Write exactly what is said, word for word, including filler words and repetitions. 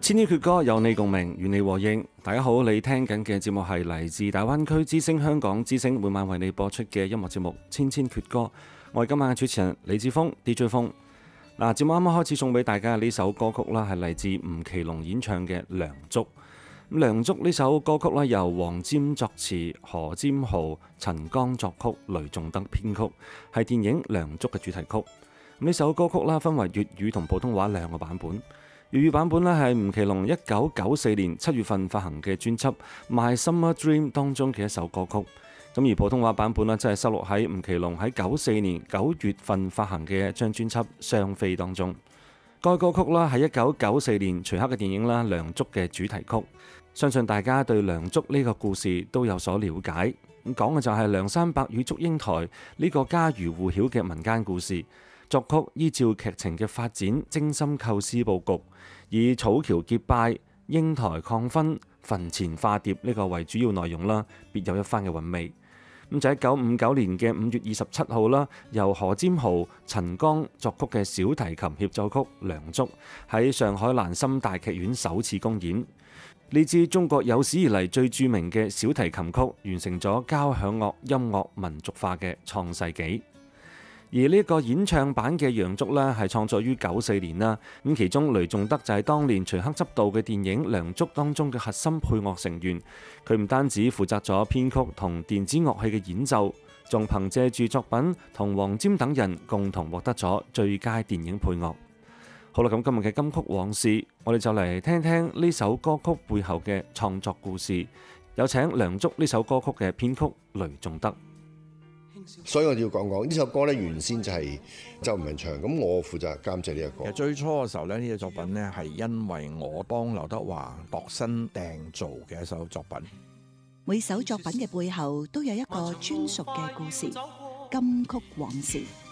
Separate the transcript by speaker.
Speaker 1: 千禧闕歌有你共鳴，與你和應。大家好，你聽緊嘅節目係嚟自大灣區之聲香港之聲，每晚為你播出嘅音樂節目《千千闕歌》。我係今晚嘅主持人李志峰 D J 峰。嗱，節目啱啱開始送俾大家嘅呢首歌曲啦，係嚟自吳奇隆演唱嘅《梁祝》。咁《梁祝》呢首歌曲咧，由黃霑作詞，何占豪、陳剛作曲，雷頌德編曲，係電影《梁祝》嘅主題曲。呢首歌曲啦，分為粵語同普通話兩個版本。粵語版本咧係吳奇隆一九九四年七月份發行嘅專輯《My Summer Dream》當中嘅一首歌曲。咁而普通話版本咧，即係收錄喺吳奇隆喺九四年九月份發行嘅一張專輯《雙飛》當中。該歌曲啦係一九九四年徐克嘅電影啦《梁祝》嘅主題曲。相信大家對梁祝呢個故事都有所了解。咁講嘅就係梁山伯與祝英台呢個家喻戶曉嘅民間故事。作曲依照劇情嘅發展，精心構思佈局，以草橋結拜、英台抗婚、墳前化蝶呢個為主要內容啦，別有一番嘅韻味。咁就喺一九五九年嘅五月二十七號啦，由何占豪、陳剛作曲嘅小提琴協奏曲《梁祝》喺上海蘭心大劇院首次公演。呢支中國有史以嚟最著名嘅小提琴曲，完成咗交響樂音樂民族化嘅創世紀。而呢個演唱版嘅《梁祝》呢，係創作於九四年啦。咁其中雷頌德就係當年徐克執導嘅電影《梁祝》當中嘅核心配樂成員。佢唔單止負責咗編曲同電子樂器嘅演奏，仲憑借住作品同黃霑等人共同獲得咗最佳電影配樂。好啦，咁今日嘅金曲往事，我哋就嚟聽聽呢首歌曲背後嘅創作故事。有請《梁祝》呢首歌曲嘅編曲雷頌德。
Speaker 2: 所以我要講講呢首歌咧，原先就係周文唱，咁我負責監製呢一個。
Speaker 3: 其實最初嘅時候咧，呢隻作品咧係因為我幫劉德華度身訂造嘅一首作品。
Speaker 4: 每首作品嘅背後都有一個專屬嘅故事，金曲往事。